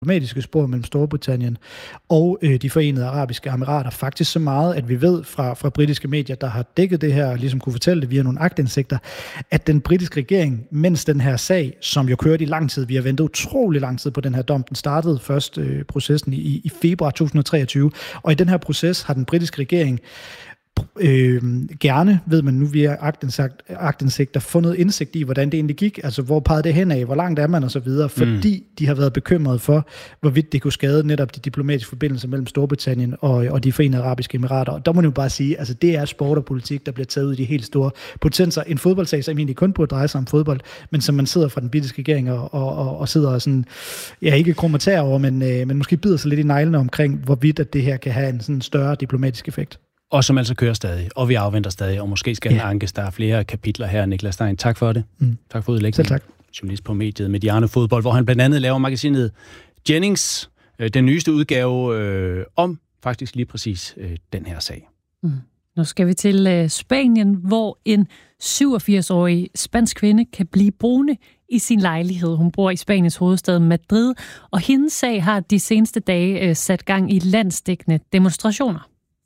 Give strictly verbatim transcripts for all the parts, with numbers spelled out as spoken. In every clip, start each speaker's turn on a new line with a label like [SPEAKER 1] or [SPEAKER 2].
[SPEAKER 1] diplomatiske spor mellem Storbritannien og øh, de forenede arabiske emirater. Faktisk så meget, at vi ved fra, fra britiske medier, der har dækket det her, ligesom kunne fortælle det via nogle aktindsigter, at den britiske regering, mens den her sag, som jo kørte i lang tid, vi har ventet utrolig lang tid på den her dom, den startede først øh, processen i, i februar to tusind og treogtyve, og i den her proces har den britiske regering Øh, gerne, ved man nu via aktindsigter, fundet indsigt i, hvordan det egentlig gik, altså hvor pegede det hen af, hvor langt er man og så videre, fordi mm. de har været bekymret for, hvorvidt det kunne skade netop de diplomatiske forbindelser mellem Storbritannien og, og de forenede arabiske emirater. Og der må man jo bare sige, altså det er sport og politik, der bliver taget ud i de helt store potenser. En fodboldsag, som egentlig kun burde dreje sig om fodbold, men som man sidder fra den britiske regering og, og, og, og sidder og sådan, ja, ikke kromatær over, men, øh, men måske bider sig lidt i neglene omkring, hvorvidt at det her kan have en sådan større diplomatisk effekt.
[SPEAKER 2] Og som altså kører stadig, og vi afventer stadig, og måske skal ja. den ankes. Der er flere kapitler her, Niklas Stein. Tak for det. Mm. Tak for udlægningen.
[SPEAKER 1] Selv tak.
[SPEAKER 2] Journalist på mediet Mediano Fodbold, hvor han blandt andet laver magasinet Jennings, øh, den nyeste udgave øh, om faktisk lige præcis øh, den her sag.
[SPEAKER 3] Mm. Nu skal vi til øh, Spanien, hvor en syvogfirs-årig spansk kvinde kan blive boende i sin lejlighed. Hun bor i Spaniens hovedstad Madrid, og hendes sag har de seneste dage øh, sat gang i landsdækkende demonstrationer.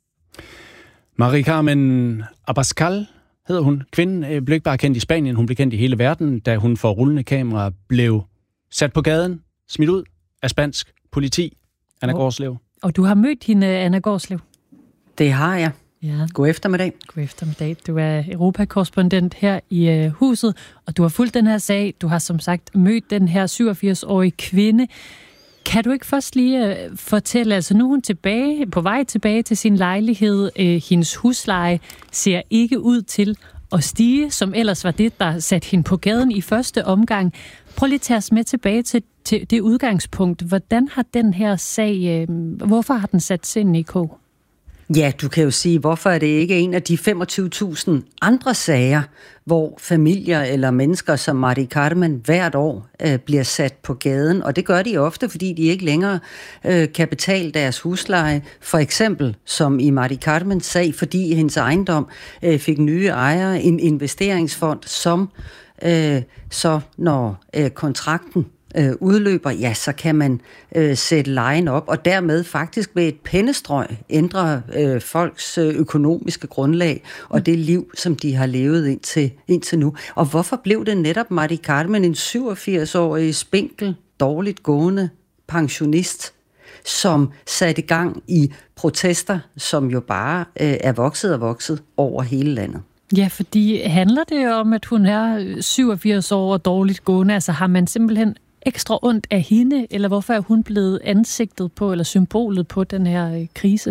[SPEAKER 2] Marie Carmen Abascal hedder hun. Kvinden blev ikke bare kendt i Spanien, hun blev kendt i hele verden, da hun for rullende kamera blev sat på gaden, smidt ud af spansk politi. Anna oh. Gårdslev.
[SPEAKER 3] Og du har mødt hende, Anna Gårdslev?
[SPEAKER 4] Det har jeg.
[SPEAKER 3] Ja.
[SPEAKER 4] God eftermiddag.
[SPEAKER 3] God eftermiddag. Du er europakorrespondent her i uh, huset, og du har fulgt den her sag. Du har som sagt mødt den her syvogfirs-årige kvinde. Kan du ikke først lige uh, fortælle, altså nu er hun tilbage, på vej tilbage til sin lejlighed. Uh, hendes husleje ser ikke ud til at stige, som ellers var det, der satte hende på gaden i første omgang. Prøv lige at tage os med tilbage til, til det udgangspunkt. Hvordan har den her sag, uh, hvorfor har den sat sind i kog?
[SPEAKER 4] Ja, du kan jo sige, hvorfor er det ikke en af de femogtyve tusind andre sager, hvor familier eller mennesker som Mari Carmen hvert år øh, bliver sat på gaden, og det gør de ofte, fordi de ikke længere øh, kan betale deres husleje. For eksempel, som i Mari Carmens sag, fordi hendes ejendom øh, fik nye ejere, en investeringsfond, som øh, så når øh, kontrakten øh, udløber, ja, så kan man øh, sætte lejen op, og dermed faktisk ved et pennestrøg ændre øh, folks øh, økonomiske grundlag og det liv, som de har levet indtil, indtil nu. Og hvorfor blev det netop Mari Carmen, en syvogfirs-årig, spinkel, dårligt gående pensionist, som satte i gang i protester, som jo bare øh, er vokset og vokset over hele landet?
[SPEAKER 3] Ja, fordi handler det om, at hun er syvogfirs år og dårligt gående? Altså har man simpelthen ekstra ondt af hende, eller hvorfor er hun blevet ansigtet på, eller symbolet på den her øh, krise?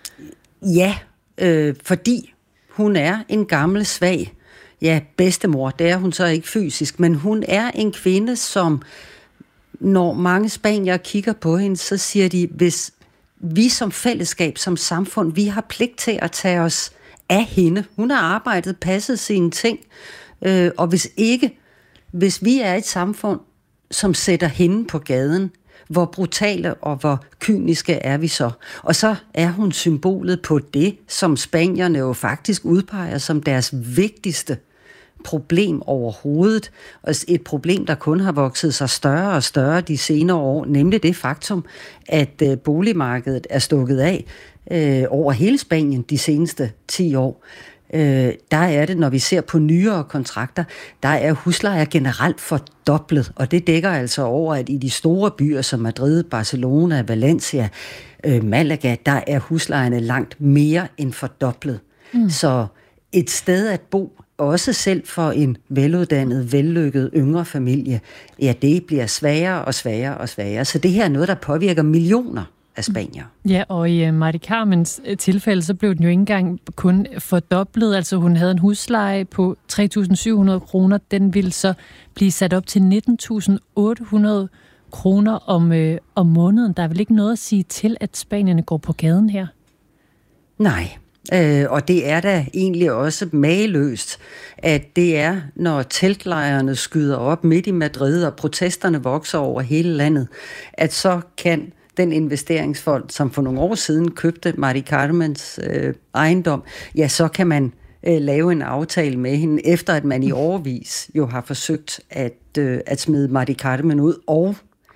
[SPEAKER 3] Ja,
[SPEAKER 4] øh, fordi hun er en gammel, svag, ja, bedstemor. Det er hun så ikke fysisk, men hun er en kvinde, som, når mange spaniere kigger på hende, så siger de, hvis vi som fællesskab, som samfund, vi har pligt til at tage os af hende. Hun har arbejdet, passet sine ting, øh, og hvis ikke, hvis vi er et samfund, som sætter hende på gaden, hvor brutale og hvor kyniske er vi så? Og så er hun symbolet på det, som spanierne jo faktisk udpeger som deres vigtigste problem overhovedet. Og et problem, der kun har vokset sig større og større de senere år, nemlig det faktum, at øh, boligmarkedet er stukket af øh, over hele Spanien de seneste ti år. Øh, der er det, når vi ser på nyere kontrakter, der er huslejer generelt fordoblet, og det dækker altså over, at i de store byer som Madrid, Barcelona, Valencia, øh, Malaga, der er huslejerne langt mere end fordoblet. Mm. Så et sted at bo, også selv for en veluddannet, vellykket yngre familie, ja, det bliver sværere og sværere og sværere. Så det her er noget, der påvirker millioner af spanier.
[SPEAKER 3] Ja, og i uh, Mari Carmens tilfælde, så blev den jo ikke engang kun fordoblet. Altså hun havde en husleje på tre tusind syv hundrede kroner. Den ville så blive sat op til nitten tusind otte hundrede kroner om, øh, om måneden. Der er vel ikke noget at sige til, at spanierne går på gaden her?
[SPEAKER 4] Nej, øh, og det er da egentlig også mageløst, at det er, når teltlejrene skyder op midt i Madrid, og protesterne vokser over hele landet, at så kan den investeringsfond, som for nogle år siden købte Mari Carmens øh, ejendom, ja, så kan man øh, lave en aftale med hende, efter at man i årevis jo har forsøgt at, øh, at smide Mari Carmen ud, og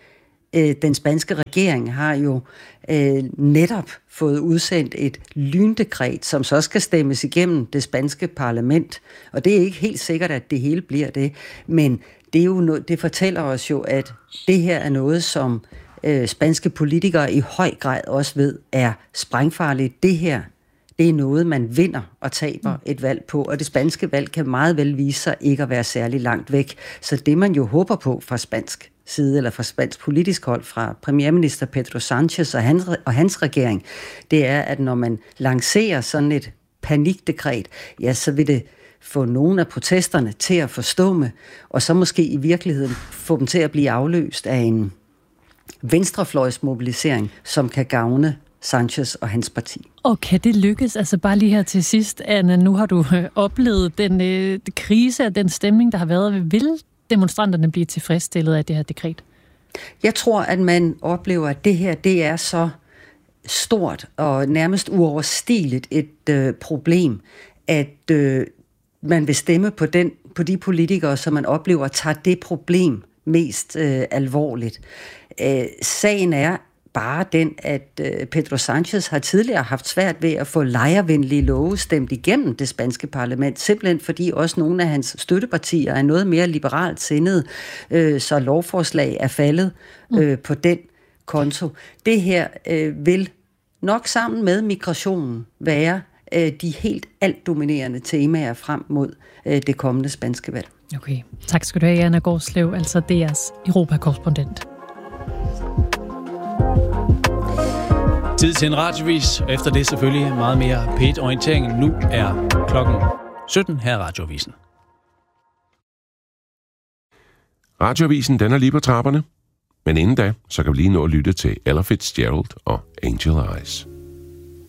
[SPEAKER 4] øh, den spanske regering har jo øh, netop fået udsendt et lyndekret, som så skal stemmes igennem det spanske parlament. Og det er ikke helt sikkert, at det hele bliver det. Men det, er jo no- det fortæller os jo, at det her er noget, som øh, spanske politikere i høj grad også ved er sprængfarligt. Det her, det er noget, man vinder og taber et valg på, og det spanske valg kan meget vel vise sig ikke at være særlig langt væk. Så det, man jo håber på fra spansk side, eller fra spansk politisk hold, fra premierminister Pedro Sanchez og hans, og hans regering, det er, at når man lancerer sådan et panikdekret, ja, så vil det få nogle af protesterne til at forstumme, og så måske i virkeligheden få dem til at blive afløst af en venstrefløjsmobilisering, som kan gavne Sanchez og hans parti.
[SPEAKER 3] Og kan det lykkes? Altså bare lige her til sidst, Anna, nu har du øh, oplevet den øh, krise og den stemning, der har været. Vil demonstranterne blive tilfredsstillet af det her dekret?
[SPEAKER 4] Jeg tror, at man oplever, at det her, det er så stort og nærmest uoverstigeligt et øh, problem, at øh, man vil stemme på, den, på de politikere, som man oplever, tager det problem mest øh, alvorligt. Øh, sagen er bare den, at øh, Pedro Sanchez har tidligere haft svært ved at få lejervenlige love stemt igennem det spanske parlament, simpelthen fordi også nogle af hans støttepartier er noget mere liberalt sindede, øh, så lovforslag er faldet øh, på den konto. Det her øh, vil nok sammen med migrationen være øh, de helt altdominerende temaer frem mod øh, det kommende spanske valg.
[SPEAKER 3] Okay, tak skal du have, Anna Gårdslev, altså D R's Europakorrespondent.
[SPEAKER 2] Tid til en radiovis, og efter det selvfølgelig meget mere P et-orientering. Nu er klokken sytten her i Radioavisen.
[SPEAKER 5] Radioavisen, den er lige på trapperne. Men inden da, så kan vi lige nå at lytte til Ella Fitzgerald og Angel Eyes.